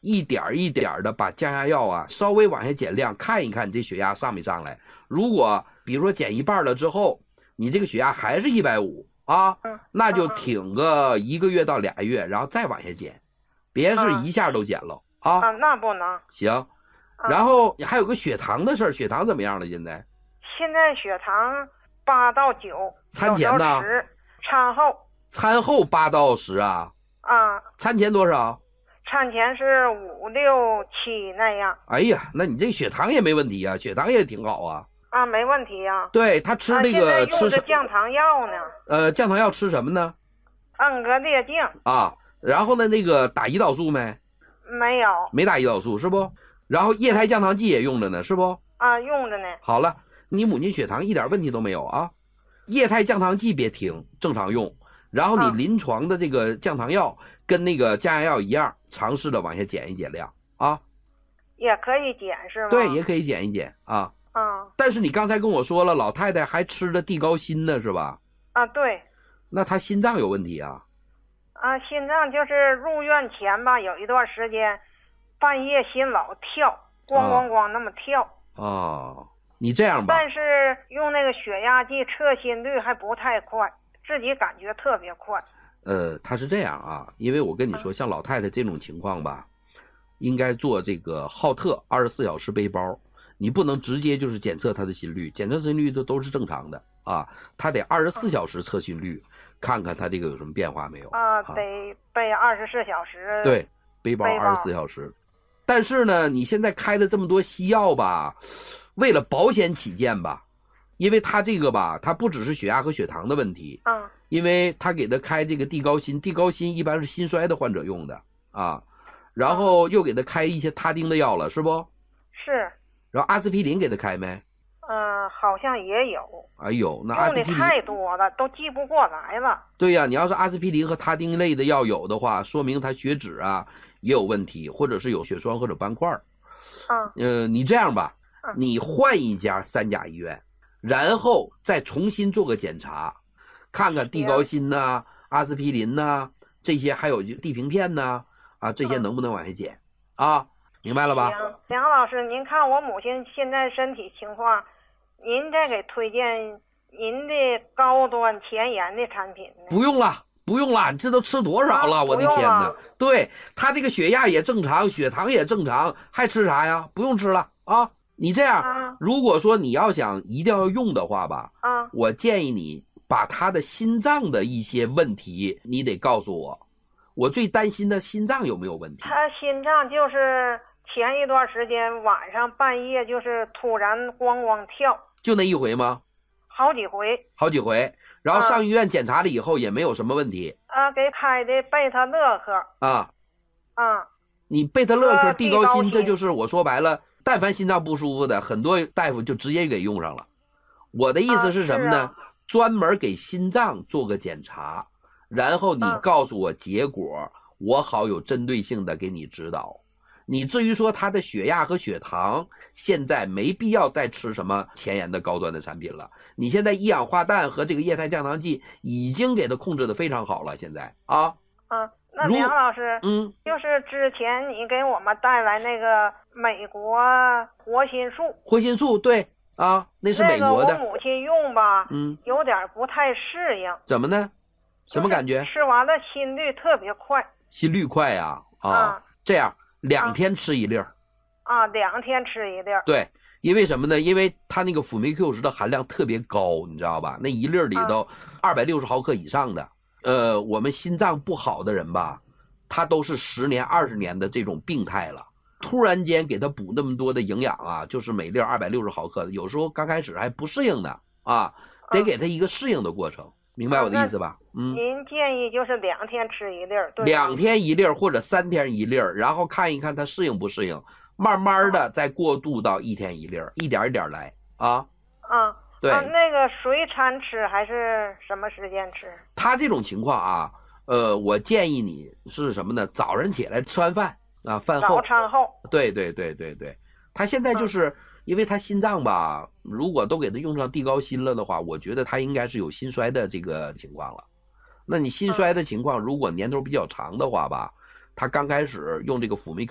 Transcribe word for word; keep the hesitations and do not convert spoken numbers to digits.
一点一点的把降压药啊稍微往下减量，看一看你这血压上没上来。如果比如说减一半了之后，你这个血压还是一百五啊，那就挺个一个月到俩月，然后再往下减，别是一下都减了啊。 啊，那不能。 行，然后还有个血糖的事儿，血糖怎么样了？现在？ 现在血糖八到九， 餐前呢？ 十，餐后。 餐后八到十啊？ 啊。 餐前多少？ 餐前是五六七那样。 哎呀，那你这血糖也没问题啊，血糖也挺好啊。 啊，没问题呀、啊。 对他吃那个、 啊、吃降糖药呢。 呃，降糖药吃什么呢？ 恩格列净。 啊，然后呢，那个打胰岛素没？ 没有。 没打胰岛素是不？然后液态降糖剂也用着呢，是不？ 啊，用着呢。 好了，你母亲血糖一点问题都没有啊，液态降糖剂别停，正常用。然后你临床的这个降糖药。啊跟那个降压药一样，尝试的往下减一减量啊， 也可以减是吗？ 对，也可以减一减啊。 啊， 但是你刚才跟我说了，老太太还吃着地高辛呢，是吧？ 啊，对。 那她心脏有问题啊？ 啊，心脏就是入院前吧，有一段时间，半夜心老跳，咣咣咣那么跳。 哦，哦你这样吧。 但是用那个血压计测心率还不太快，自己感觉特别快。 呃，他是这样啊，因为我跟你说，像老太太这种情况吧，应该做这个浩特二十四小时背包，你不能直接就是检测她的心率，检测心率都都是正常的啊，他得二十四小时测心率，看看他这个有什么变化没有啊，得背二十四小时。 对，背包二十四小时。但是呢，你现在开了这么多西药吧，为了保险起见吧。因为他这个吧，他不只是血压和血糖的问题， 嗯， 因为他给他开这个地高辛，地高辛一般是心衰的患者用的啊，然后又给他开一些他汀的药了，是不？ 是。 然后阿司匹林给他开没？ 嗯，好像也有。 哎呦，那阿司匹林用的太多了，都记不过来了。 对呀、啊，你要是阿司匹林和他汀类的药有的话，说明他血脂啊也有问题，或者是有血栓或者斑块。 嗯， 呃，你这样吧， 嗯、 你换一家三甲医院。然后再重新做个检查，看看地高辛呐、啊、阿司匹林呐、啊、这些，还有地平片呐 啊, 啊这些能不能往下减、嗯、啊？明白了吧？ 行，梁老师，您看我母亲现在身体情况，您再给推荐您的高端前沿的产品呢？ 不用了，不用了，你这都吃多少了？啊、我的天哪！对他这个血压也正常，血糖也正常，还吃啥呀？不用吃了啊！你这样、啊，如果说你要想一定要用的话吧， 啊， 我建议你把他的心脏的一些问题，你得告诉我。我最担心的心脏有没有问题？ 他心脏就是前一段时间晚上半夜就是突然咣咣跳， 就那一回吗？ 好几回， 好几回。然后上医院检查了以后也没有什么问题。 啊，给开的贝塔乐克。 啊， 啊， 你贝塔乐克、地高辛，这就是我说白了。但凡心脏不舒服的，很多大夫就直接给用上了。我的意思是什么呢？ 啊啊、 专门给心脏做个检查，然后你告诉我结果，啊、我好有针对性的给你指导。你至于说他的血压和血糖，现在没必要再吃什么前沿的高端的产品了。你现在一氧化氮和这个液态降糖剂已经给他控制的非常好了。现在啊啊。那梁老师， 嗯， 就是之前你给我们带来那个美国活心素， 活心素对啊，那是美国的。 那个我母亲用吧， 嗯， 有点不太适应。 怎么呢？什么感觉？ 就是、吃完了心率特别快。 心率快呀、啊？啊， 啊这样两天吃一粒儿。 啊，两天吃一粒儿。 对，因为什么呢？因为它那个辅酶 Q 十的含量特别高，你知道吧？那一粒里头二百六十毫克以上的。啊呃，我们心脏不好的人吧，他都是十年、二十年的这种病态了。突然间给他补那么多的营养啊，就是每粒二百六十毫克，有时候刚开始还不适应呢啊，得给他一个适应的过程，明白我的意思吧？嗯。 您建议就是两天吃一粒儿，对。 两天一粒儿或者三天一粒儿，然后看一看他适应不适应，慢慢的再过渡到一天一粒儿，一点一点来啊。 啊。 对、 啊，那个随餐吃还是什么时间吃？ 他这种情况啊，呃，我建议你是什么呢？早上起来吃完饭啊，饭后。 早餐后。 对对对对对，他现在就是、嗯、因为他心脏吧，如果都给他用上地高辛了的话，我觉得他应该是有心衰的这个情况了。那你心衰的情况，如果年头比较长的话吧，他刚开始用这个辅酶